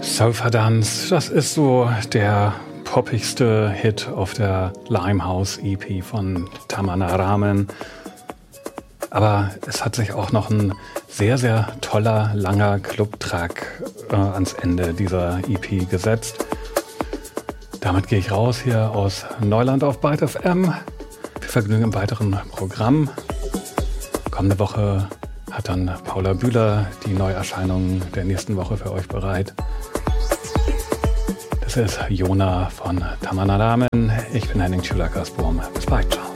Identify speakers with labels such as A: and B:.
A: Sofa Dance, das ist so der poppigste Hit auf der Limehouse EP von Tamana Ramen. Aber es hat sich auch noch ein sehr, sehr toller, langer Club-Track ans Ende dieser EP gesetzt. Damit gehe ich raus hier aus Neuland auf Byte FM. Viel Vergnügen im weiteren Programm. Kommende Woche hat dann Paula Bühler die Neuerscheinungen der nächsten Woche für euch bereit. Das ist Jona von Tamana Ramen. Ich bin Henning Schüler-Kasburm. Bis bald, ciao.